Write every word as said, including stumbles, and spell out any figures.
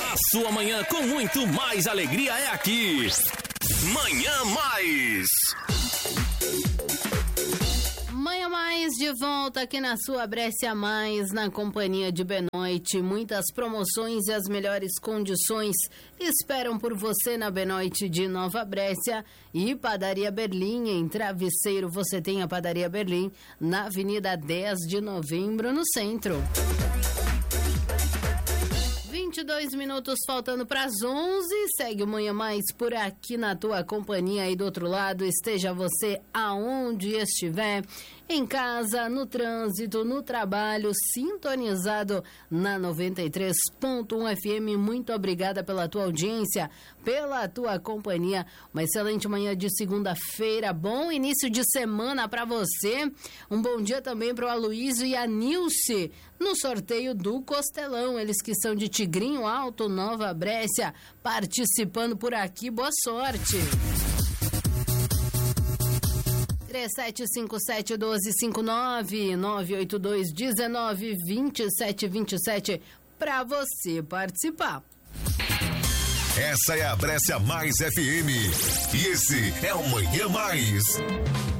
A sua manhã com muito mais alegria é aqui. Manhã Mais. Manhã Mais de volta aqui na sua Brécia Mais, na companhia de Benoit. Muitas promoções e as melhores condições esperam por você na Benoit de Nova Brécia e Padaria Berlim. Em Travesseiro você tem a Padaria Berlim na Avenida dez de Novembro, no centro. vinte e dois minutos faltando para as onze. Segue o Manhã Mais por aqui na tua companhia aí do outro lado. Esteja você aonde estiver, em casa, no trânsito, no trabalho, sintonizado na noventa e três ponto um F M. Muito obrigada pela tua audiência, pela tua companhia. Uma excelente manhã de segunda-feira. Bom início de semana para você. Um bom dia também para o Aloysio e a Nilce no sorteio do Costelão. Eles que são de Tigrinho Alto, Nova Brécia, participando por aqui. Boa sorte. três sete cinco sete um dois cinco nove, nove oito dois um nove dois sete dois sete para você participar. Essa é a Brécia Mais F M e esse é o Manhã Mais.